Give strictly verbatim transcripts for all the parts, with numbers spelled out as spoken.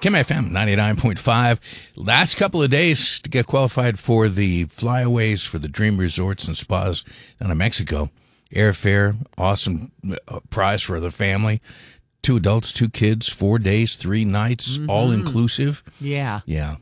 Kim F M ninety-nine point five. Last couple of days to get qualified for the flyaways for the Dream Resorts and Spas down in Mexico. Airfare, awesome prize for the family. Two adults, two kids, four days, three nights, mm-hmm. all inclusive. Yeah. Yeah.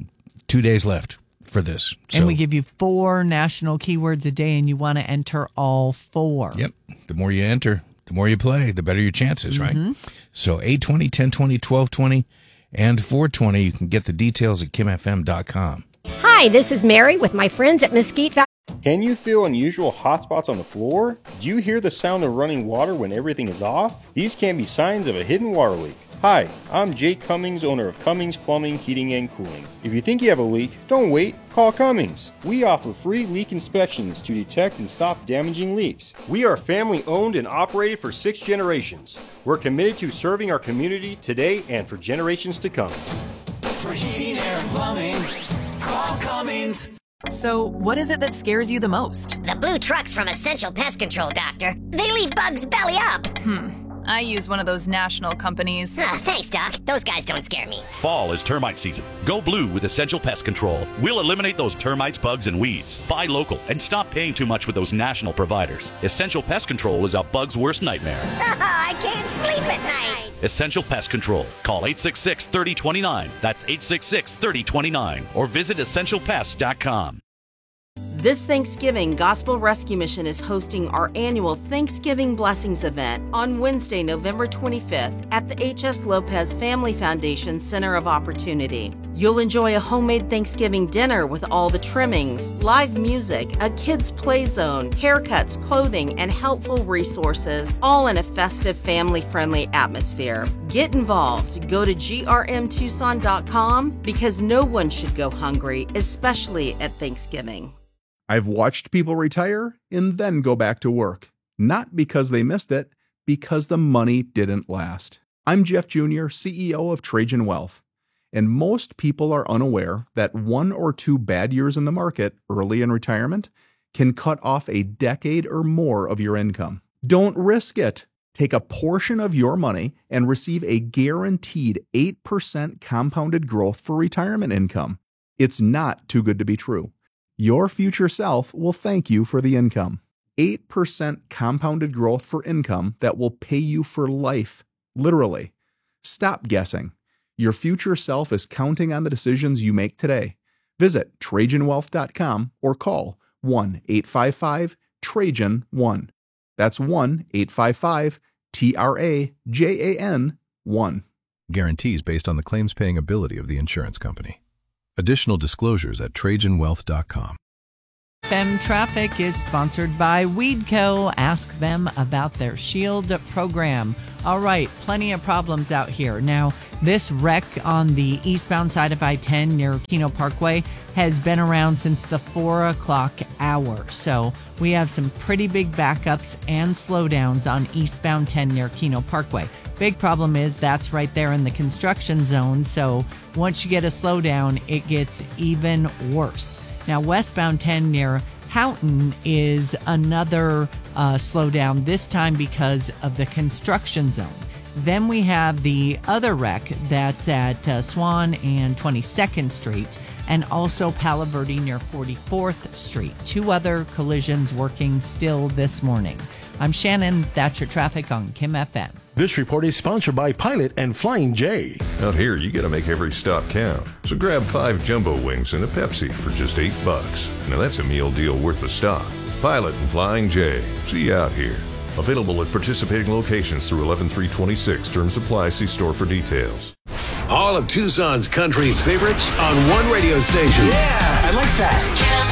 Two days left for this. So, and we give you four national keywords a day, and you want to enter all four. Yep. The more you enter, the more you play, the better your chances, mm-hmm. right? So eight twenty, ten twenty, twelve twenty, and four twenty. You can get the details at kim f m dot com. Hi, this is Mary with my friends at Mesquite Valley. Can you feel unusual hot spots on the floor? Do you hear the sound of running water when everything is off? These can be signs of a hidden water leak. Hi, I'm Jake Cummings, owner of Cummings Plumbing, Heating, and Cooling. If you think you have a leak, don't wait, call Cummings. We offer free leak inspections to detect and stop damaging leaks. We are family owned and operated for six generations. We're committed to serving our community today and for generations to come. For heating, air, and plumbing, call Cummings. So, what is it that scares you the most? The blue trucks from Essential Pest Control, Doctor. They leave bugs belly up. Hmm. I use one of those national companies. Uh, thanks, Doc. Those guys don't scare me. Fall is termite season. Go blue with Essential Pest Control. We'll eliminate those termites, bugs, and weeds. Buy local and stop paying too much with those national providers. Essential Pest Control is a bug's worst nightmare. I can't sleep at night. Essential Pest Control. Call eight six six, three oh two nine. That's eight six six, three oh two nine. Or visit essential pest dot com. This Thanksgiving, Gospel Rescue Mission is hosting our annual Thanksgiving Blessings event on Wednesday, November twenty-fifth at the H S. Lopez Family Foundation Center of Opportunity. You'll enjoy a homemade Thanksgiving dinner with all the trimmings, live music, a kids' play zone, haircuts, clothing, and helpful resources, all in a festive, family-friendly atmosphere. Get involved. Go to G R M Tucson dot com because no one should go hungry, especially at Thanksgiving. I've watched people retire and then go back to work. Not because they missed it, because the money didn't last. I'm Jeff Junior, C E O of Trajan Wealth. And most people are unaware that one or two bad years in the market early in retirement can cut off a decade or more of your income. Don't risk it. Take a portion of your money and receive a guaranteed eight percent compounded growth for retirement income. It's not too good to be true. Your future self will thank you for the income. eight percent compounded growth for income that will pay you for life. Literally. Stop guessing. Your future self is counting on the decisions you make today. Visit Trajan Wealth dot com or call one eight five five Trajan one. That's one eight five five T R A J A N one. Guarantees based on the claims-paying ability of the insurance company. Additional disclosures at Trajan Wealth dot com. F M Traffic is sponsored by Weedco. Ask them about their Shield program. All right, plenty of problems out here. Now, this wreck on the eastbound side of I ten near Keno Parkway has been around since the four o'clock hour. So we have some pretty big backups and slowdowns on eastbound ten near Keno Parkway. Big problem is that's right there in the construction zone. So once you get a slowdown, it gets even worse. Now, westbound ten near Houghton is another uh, slowdown, this time because of the construction zone. Then we have the other wreck that's at uh, Swan and twenty-second Street, and also Palo Verde near forty-fourth Street. Two other collisions working still this morning. I'm Shannon. That's your traffic on Kim F M. This report is sponsored by Pilot and Flying J. Out here, you gotta make every stop count. So grab five jumbo wings and a Pepsi for just eight bucks. Now that's a meal deal worth the stop. Pilot and Flying J. See you out here. Available at participating locations through eleven three twenty-six. Terms apply. See store for details. All of Tucson's country favorites on one radio station. Yeah, I like that.